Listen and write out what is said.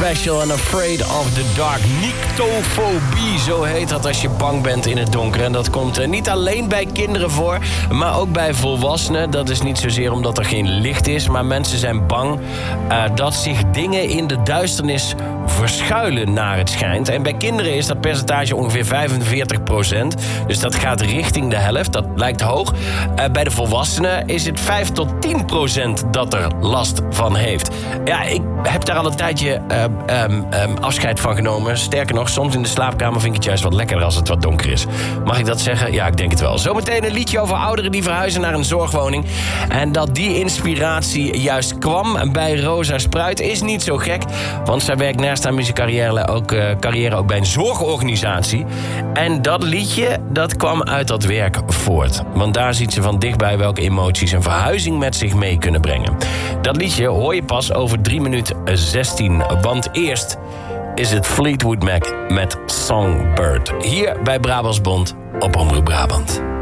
Special en Afraid of the Dark. Nyctophobie, zo heet dat als je bang bent in het donker. En dat komt niet alleen bij kinderen voor, maar ook bij volwassenen. Dat is niet zozeer omdat er geen licht is, maar mensen zijn bang dat zich dingen in de duisternis verschuilen naar het schijnt. En bij kinderen is dat percentage ongeveer 45%. Dus dat gaat richting de helft. Dat lijkt hoog. Bij de volwassenen is het 5-10% dat er last van heeft. Ja, ik heb daar al een tijdje afscheid van genomen. Sterker nog, soms in de slaapkamer vind ik het juist wat lekkerder als het wat donker is. Mag ik dat zeggen? Ja, ik denk het wel. Zometeen een liedje over ouderen die verhuizen naar een zorgwoning. En dat die inspiratie juist kwam bij Rosa Spruit is niet zo gek. Want zij werkt naast haar muziekcarrière ook bij een zorgorganisatie. En dat liedje, dat kwam uit dat werk voort. Want daar ziet ze van dichtbij welke emoties een verhuizing met zich mee kunnen brengen. Dat liedje hoor je pas over 3 minuten 16. Want eerst is het Fleetwood Mac met Songbird. Hier bij Brabants Bond op Omroep Brabant.